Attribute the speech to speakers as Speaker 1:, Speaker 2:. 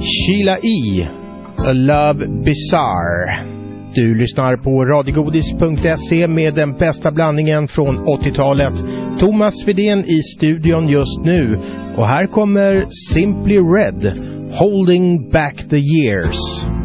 Speaker 1: Sheila E. A Love Bizarre. Du lyssnar på radiogodis.se med den bästa blandningen från 80-talet. Thomas Widén i studion just nu. Och här kommer Simply Red, Holding Back the Years.